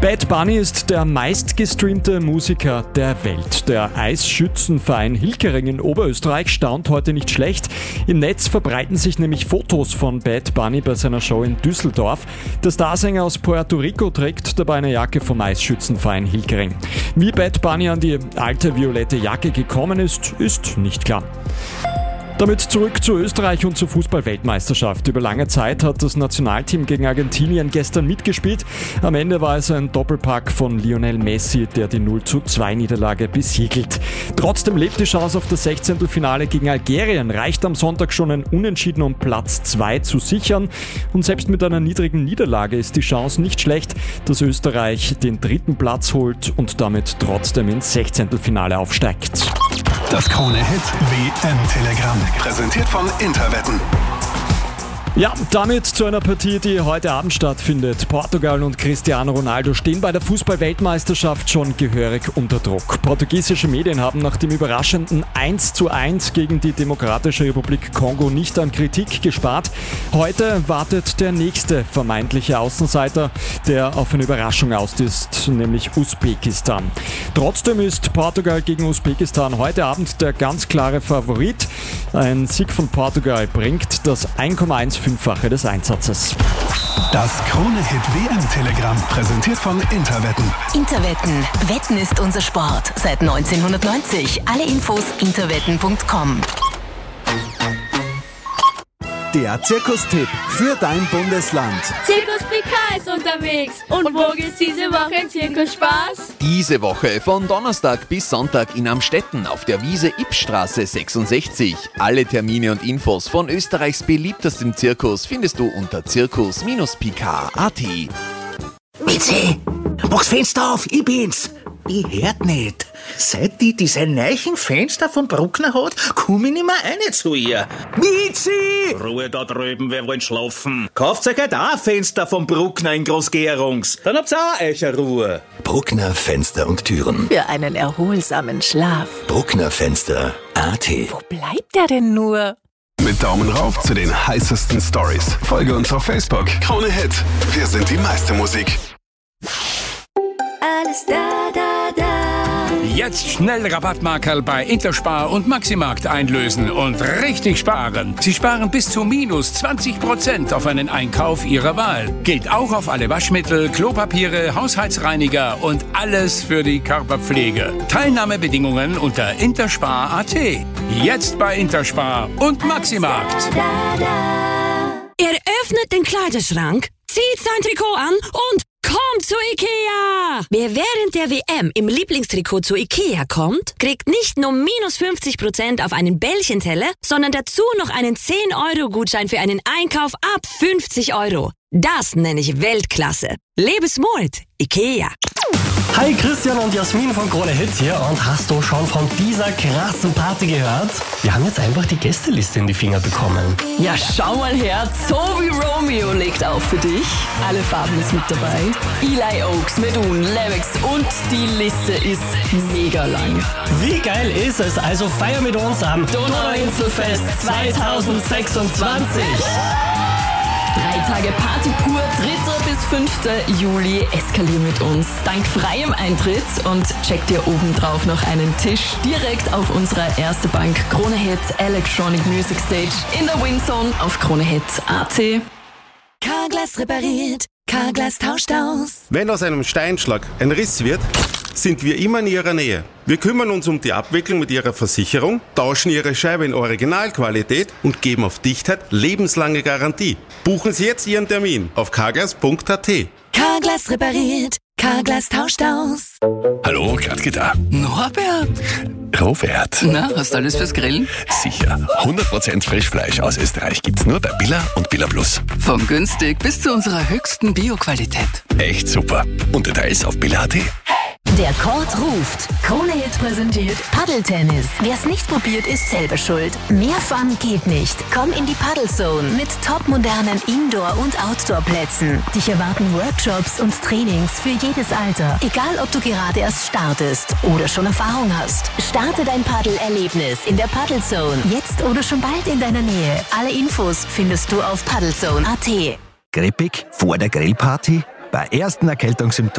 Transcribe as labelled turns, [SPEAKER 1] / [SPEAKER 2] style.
[SPEAKER 1] Bad Bunny ist der meistgestreamte Musiker der Welt. Der Eisschützenverein Hilkering in Oberösterreich staunt heute nicht schlecht. Im Netz verbreiten sich nämlich Fotos von Bad Bunny bei seiner Show in Düsseldorf. Der Starsänger aus Puerto Rico trägt dabei eine Jacke vom Eisschützenverein Hilkering. Wie Bad Bunny an die alte violette Jacke gekommen ist, ist nicht klar. Damit zurück zu Österreich und zur Fußball-Weltmeisterschaft. Über lange Zeit hat das Nationalteam gegen Argentinien gestern mitgespielt. Am Ende war es ein Doppelpack von Lionel Messi, der die 0:2 besiegelt. Trotzdem lebt die Chance auf das 16. gegen Algerien. Reicht am Sonntag schon ein Unentschieden, um Platz 2 zu sichern. Und selbst mit einer niedrigen Niederlage ist die Chance nicht schlecht, dass Österreich den 3. Platz holt und damit trotzdem ins 16. aufsteigt.
[SPEAKER 2] Das Krone-Hit WM-Telegramm. Präsentiert von Interwetten.
[SPEAKER 1] Ja, damit zu einer Partie, die heute Abend stattfindet. Portugal und Cristiano Ronaldo stehen bei der Fußball-Weltmeisterschaft schon gehörig unter Druck. Portugiesische Medien haben nach dem überraschenden 1:1 gegen die Demokratische Republik Kongo nicht an Kritik gespart. Heute wartet der nächste vermeintliche Außenseiter, der auf eine Überraschung aus ist, nämlich Usbekistan. Trotzdem ist Portugal gegen Usbekistan heute Abend der ganz klare Favorit. Ein Sieg von Portugal bringt das 1,15-fache des Einsatzes.
[SPEAKER 2] Das Krone-Hit WM-Telegramm, präsentiert von Interwetten.
[SPEAKER 3] Interwetten. Wetten ist unser Sport. Seit 1990. Alle Infos interwetten.com.
[SPEAKER 4] Der Zirkustipp für dein Bundesland.
[SPEAKER 5] Zirkus PK ist unterwegs. Und wo geht's diese Woche in Zirkusspaß?
[SPEAKER 6] Diese Woche von Donnerstag bis Sonntag in Amstetten auf der Wiese Ippstraße 66. Alle Termine und Infos von Österreichs beliebtestem Zirkus findest du unter zirkus-pk.at.
[SPEAKER 7] Mitzi, mach's Fenster auf, ich bin's. Ich hört nicht. Seit die diese neuen Fenster von Bruckner hat, komm ich nicht mehr rein zu ihr. Mitzi! Ruhe da drüben, wir wollen schlafen. Kauft euch halt auch ein Fenster von Bruckner in Groß-Gerungs. Dann habt's auch euch Ruhe.
[SPEAKER 8] Bruckner Fenster und Türen.
[SPEAKER 3] Für einen erholsamen Schlaf.
[SPEAKER 8] Bruckner Fenster.at.
[SPEAKER 3] Wo bleibt der denn nur?
[SPEAKER 2] Mit Daumen rauf zu den heißesten Stories. Folge uns auf Facebook. Krone-Hit. Wir sind die meiste Musik.
[SPEAKER 5] Alles da, da, da.
[SPEAKER 9] Jetzt schnell Rabattmarkerl bei Interspar und Maximarkt einlösen und richtig sparen. Sie sparen bis zu -20% auf einen Einkauf Ihrer Wahl. Gilt auch auf alle Waschmittel, Klopapiere, Haushaltsreiniger und alles für die Körperpflege. Teilnahmebedingungen unter interspar.at. Jetzt bei Interspar und Maximarkt.
[SPEAKER 10] Er öffnet den Kleiderschrank, zieht sein Trikot an und kommt zu Ikea! Wer während der WM im Lieblingstrikot zu Ikea kommt, kriegt nicht nur -50% auf einen Bällchenteller, sondern dazu noch einen 10-Euro-Gutschein für einen Einkauf ab 50 €. Das nenne ich Weltklasse. Lebensmut, Ikea.
[SPEAKER 11] Hi, Christian und Jasmin von Krone Hit hier. Und hast du schon von dieser krassen Party gehört? Wir haben jetzt einfach die Gästeliste in die Finger bekommen.
[SPEAKER 12] Ja, schau mal her. Zoe Romeo legt auf für dich. Alle Farben ist mit dabei. Eli Oaks, Medun, Levex und die Liste ist mega lang.
[SPEAKER 11] Wie geil ist es? Also feier mit uns am Donauinselfest 2026.
[SPEAKER 12] 3 Tage Party pur, 3. bis 5. Juli. Eskalier mit uns dank freiem Eintritt und check dir obendrauf noch einen Tisch direkt auf unserer erste Bank Krone Hit Electronic Music Stage in der Windzone auf kronehit.at.
[SPEAKER 3] Carglass repariert, Carglass tauscht aus.
[SPEAKER 13] Wenn aus einem Steinschlag ein Riss wird, sind wir immer in Ihrer Nähe. Wir kümmern uns um die Abwicklung mit Ihrer Versicherung, tauschen Ihre Scheibe in Originalqualität und geben auf Dichtheit lebenslange Garantie. Buchen Sie jetzt Ihren Termin auf carglass.at.
[SPEAKER 3] Carglass repariert, Carglass tauscht aus.
[SPEAKER 2] Hallo, Gladke da.
[SPEAKER 12] Norbert!
[SPEAKER 2] Robert.
[SPEAKER 12] Na, hast du alles fürs Grillen?
[SPEAKER 2] Sicher. 100% Frischfleisch aus Österreich gibt's nur bei Billa und Billa Plus.
[SPEAKER 12] Vom günstig bis zu unserer höchsten Bio-Qualität.
[SPEAKER 2] Echt super. Und Details auf Billa.at.
[SPEAKER 3] Der Court ruft. Krone Hit präsentiert Paddeltennis. Wer's nicht probiert, ist selber schuld. Mehr Fun geht nicht. Komm in die Paddlezone mit topmodernen Indoor- und Outdoor-Plätzen. Dich erwarten Workshops und Trainings für jedes Alter. Egal, ob du gerade erst startest oder schon Erfahrung hast. Starte dein Paddelerlebnis in der Paddlezone. Jetzt oder schon bald in deiner Nähe. Alle Infos findest du auf paddlezone.at.
[SPEAKER 14] Grippig vor der Grillparty? Bei ersten Erkältungssymptomen